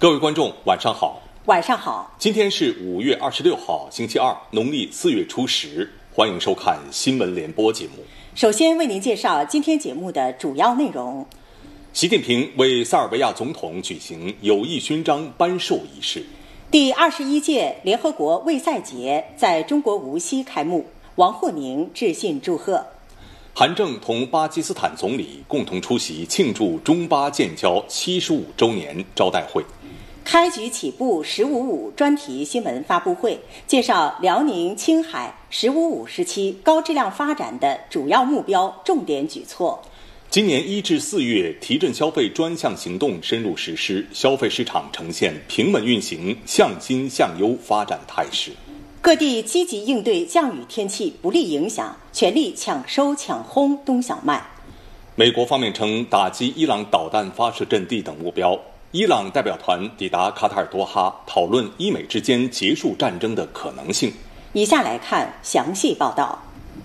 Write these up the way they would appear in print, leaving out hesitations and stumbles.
各位观众，晚上好。 晚上好。 今天是5月26号，星期二，农历4月初10。欢迎收看新闻联播节目。 首先为您介绍今天节目的主要内容。 习近平为塞尔维亚总统举行友谊勋章颁授仪式。 第21届联合国卫赛节在中国无锡开幕，王沪宁致信祝贺。 韩正同巴基斯坦总理共同出席庆祝中巴建交75周年招待会。 开局起步“1055”专题新闻发布会，介绍辽宁、青海“1055”时期高质量发展的主要目标、重点举措。 今年1至4月，提振消费专项行动深入实施，消费市场呈现平稳运行、向新向优发展态势。 各地积极应对降雨天气不利影响，全力抢收抢轰冬小麦。 美国方面称打击伊朗导弹发射阵地等目标。伊朗代表团抵达卡塔尔多哈，讨论伊美之间结束战争的可能性。 以下来看详细报道。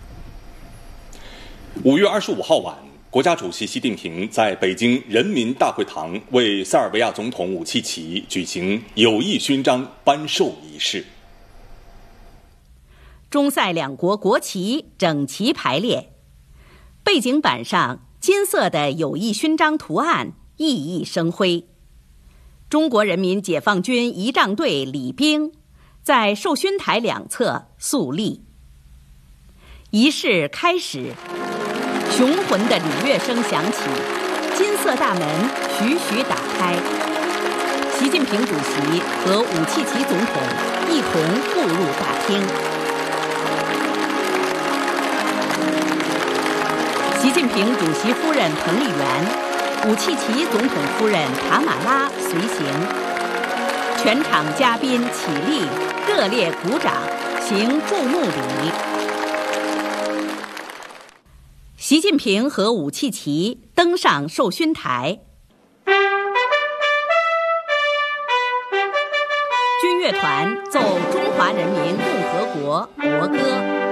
5月25号晚，国家主席习近平在北京人民大会堂为塞尔维亚总统武契奇举行友谊勋章颁授仪式。 中塞两国国旗整齐排列，背景板上金色的友谊勋章图案熠熠生辉。中国人民解放军仪仗队礼兵在授勋台两侧肃立。仪式开始，雄浑的礼乐声响起，金色大门徐徐打开，习近平主席和武契奇总统一同步入大厅。习近平主席夫人彭丽媛、武契奇总统夫人塔马拉随行，全场嘉宾起立，热烈鼓掌，行注目礼。习近平和武契奇登上授勋台，军乐团奏中华人民共和国国歌。